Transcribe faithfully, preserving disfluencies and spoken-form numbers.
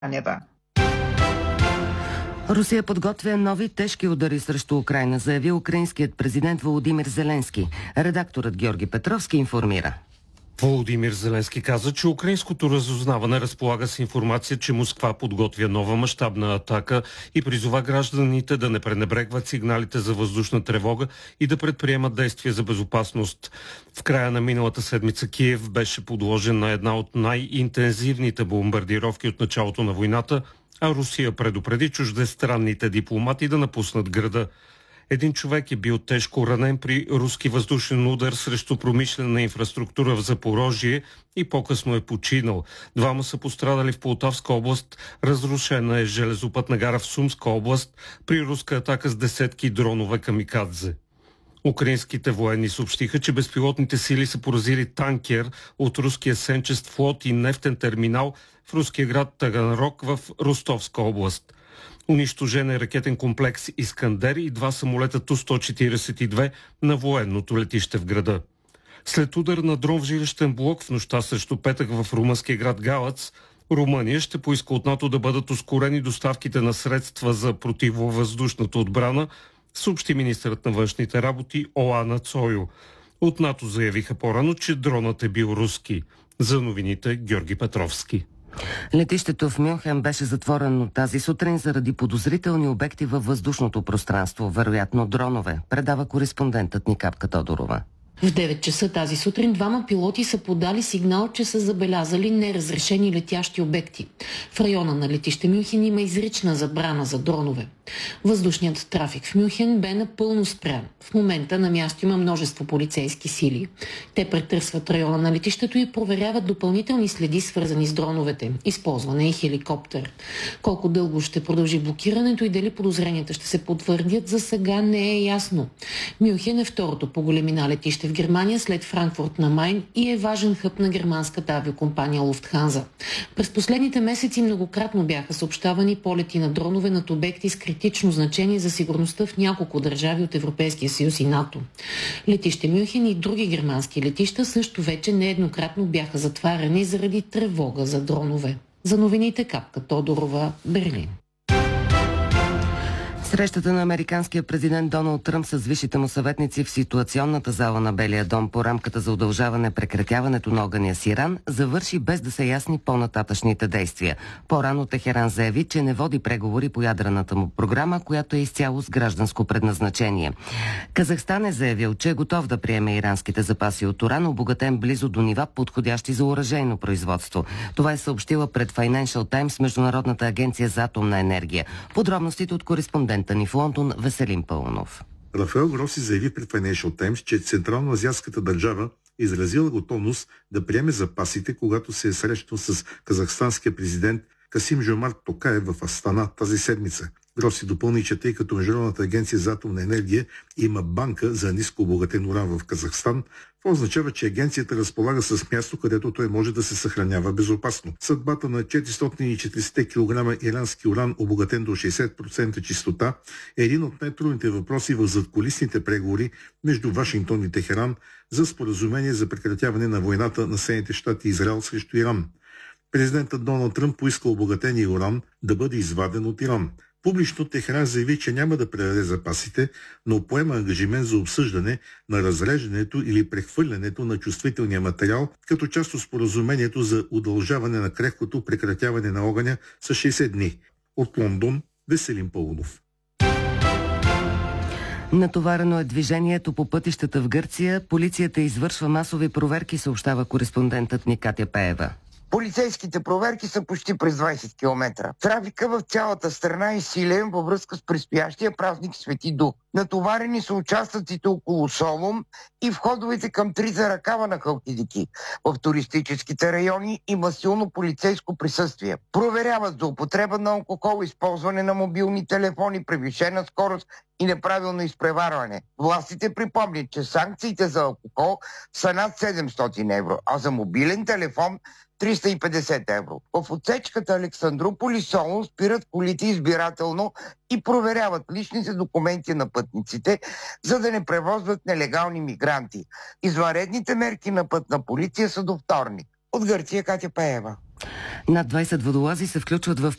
неба. Русия подготвя нови тежки удари срещу Украйна, заяви украинският президент Володимир Зеленски. Редакторът Георги Петровски информира. Володимир Зеленски каза, че украинското разузнаване разполага с информация, че Москва подготвя нова мащабна атака и призова гражданите да не пренебрегват сигналите за въздушна тревога и да предприемат действия за безопасност. В края на миналата седмица Киев беше подложен на една от най-интензивните бомбардировки от началото на войната, а Русия предупреди чуждестранните дипломати да напуснат града. Един човек е бил тежко ранен при руски въздушен удар срещу промишлена инфраструктура в Запорожие и по-късно е починал. Двама са пострадали в Полтавска област, разрушена е железопътна гара в Сумска област при руска атака с десетки дронове камикадзе. Украинските военни съобщиха, че безпилотните сили са поразили танкер от руския сенчест флот и нефтен терминал в руския град Таганрог в Ростовска област. Унищожен е ракетен комплекс Искандер и два самолета Ту сто четиридесет и две на военното летище в града. След удар на дрон в жилищен блок в нощта срещу петък в румънския град Галац, Румъния ще поиска от НАТО да бъдат ускорени доставките на средства за противовъздушната отбрана, съобщи министърът на външните работи Оана Цойо. От НАТО заявиха по-рано, че дронът е бил руски. За новините Георги Петровски. Летището в Мюнхен беше затворено тази сутрин заради подозрителни обекти във въздушното пространство, вероятно дронове, предава кореспондентът ни Капка Тодорова. В девет часа тази сутрин двама пилоти са подали сигнал, че са забелязали неразрешени летящи обекти. В района на летище Мюнхен има изрична забрана за дронове. Въздушният трафик в Мюнхен бе напълно спрян. В момента на място има множество полицейски сили. Те претърсват района на летището и проверяват допълнителни следи, свързани с дроновете. Използване и хеликоптер. Колко дълго ще продължи блокирането и дали подозренията ще се потвърдят, за сега не е ясно. Мюнхен е второто по големина летище в Германия след Франкфурт на Майн и е важен хъб на германската авиокомпания Луфтханза. През последните месеци многократно бяха съобщавани полети на дронове над обекти с критично значение за сигурността в няколко държави от Европейския съюз и НАТО. Летище Мюнхен и други германски летища също вече нееднократно бяха затваряни заради тревога за дронове. За новините Капка Тодорова, Берлин. Срещата на американския президент Доналд Тръмп с висшите му съветници в ситуационната зала на Белия дом по рамката за удължаване прекратяването на огъня с Иран завърши без да са ясни по-нататъчните действия. По-рано Техеран заяви, че не води преговори по ядрената му програма, която е изцяло с гражданско предназначение. Казахстан е заявил, че е готов да приеме иранските запаси от уран, обогатен близо до нива, подходящи за оръжейно производство. Това е съобщила пред Financial Times Международната агенция за атомна енергия. Подробностите от кореспондент ни в Лондон Веселин Пълнов. Рафаел Гроси заяви пред Financial Times, че Централно-азиатската държава е изразила готовност да приеме запасите, когато се е срещал с казахстанския президент Касим Жомарт Токаев в Астана тази седмица. Гроси допълни, че тъй като Международната агенция за атомна енергия има банка за ниско обогатен уран в Казахстан, това означава, че агенцията разполага с място, където той може да се съхранява безопасно. Съдбата на четиристотин и четиридесет килограма ирански уран, обогатен до шейсет процента чистота, е един от най-трудните въпроси в задкулисните преговори между Вашингтон и Техеран за споразумение за прекратяване на войната на Съединените щати и Израел срещу Иран. Президентът Доналд Тръмп поиска обогатения уран да бъде изваден от Иран. Публично Техеран заяви, че няма да предаде запасите, но поема ангажимент за обсъждане на разреждането или прехвърлянето на чувствителния материал като част от споразумението за удължаване на крехкото прекратяване на огъня с шейсет дни. От Лондон Веселин Пълнов. Натоварено е движението по пътищата в Гърция. Полицията извършва масови проверки, съобщава кореспондентът ни Катя Пеева. Полицейските проверки са почти през двайсет километра. Трафика в цялата страна е силен във връзка с предстоящия празник Свети Дух. Натоварени са участъците около Солун и входовете към трите ръкава на Халкидики. В туристическите райони има силно полицейско присъствие. Проверяват за употреба на алкохол, използване на мобилни телефони, превишена скорост и неправилно изпреварване. Властите припомнят, че санкциите за алкохол са над седемстотин евро, а за мобилен телефон триста и петдесет евро. В отсечката Александрополис Солун спират колите избирателно и проверяват личните документи на пътниците, за да не превозват нелегални мигранти. Извънредните мерки на пътна полиция са до вторник. От Гърция Катя Пеева. Над двайсет водолази се включват в